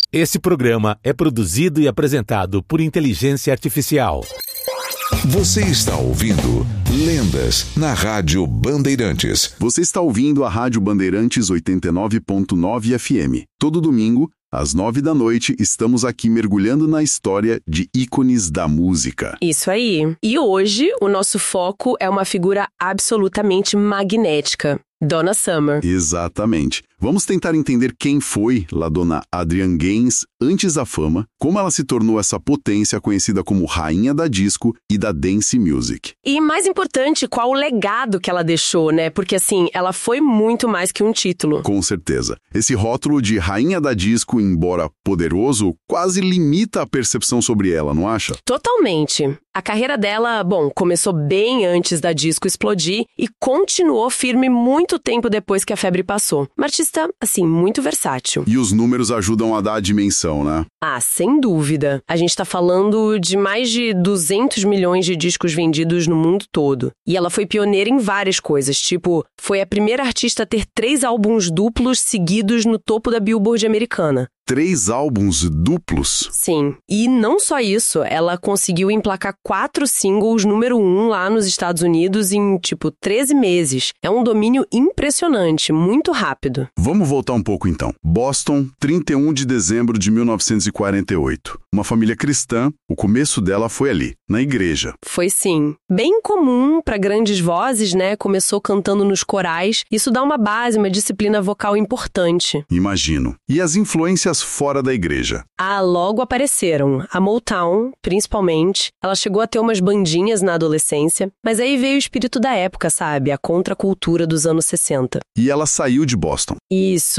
Esse programa é produzido e apresentado por inteligência artificial. Você está ouvindo Lendas na Rádio Bandeirantes. Você está ouvindo a Rádio Bandeirantes 89.9 FM. Todo domingo, às 9 da noite, estamos aqui mergulhando na história de ícones da música. Isso aí. E hoje, o nosso foco é uma figura absolutamente magnética. Donna Summer. Exatamente. Vamos tentar entender quem foi La Donna Adrienne Gaines antes da fama, como ela se tornou essa potência conhecida como rainha da disco e da dance music. E mais importante, qual o legado que ela deixou, né? Porque assim, ela foi muito mais que um título. Com certeza. Esse rótulo de rainha da disco, embora poderoso, quase limita a percepção sobre ela, não acha? Totalmente. A carreira dela, começou bem antes da disco explodir e continuou firme muito tempo depois que a febre passou. Uma artista, assim, muito versátil. E os números ajudam a dar a dimensão, né? Ah, sem dúvida. A gente tá falando de mais de 200 milhões de discos vendidos no mundo todo. E ela foi pioneira em várias coisas, tipo, foi a primeira artista a ter 3 álbuns duplos seguidos no topo da Billboard americana. 3 álbuns duplos? Sim. E não só isso, ela conseguiu emplacar 4 singles número 1 lá nos Estados Unidos em, 13 meses. É um domínio impressionante, muito rápido. Vamos voltar um pouco então. Boston, 31 de dezembro de 1948. Uma família cristã, o começo dela foi ali, na igreja. Foi sim. Bem comum para grandes vozes, né? Começou cantando nos corais. Isso dá uma base, uma disciplina vocal importante. Imagino. E as influências fora da igreja? Ah, logo apareceram. A Motown, principalmente. Ela chegou a ter umas bandinhas na adolescência, mas aí veio o espírito da época, sabe? A contracultura dos anos 60. E ela saiu de Boston. Isso.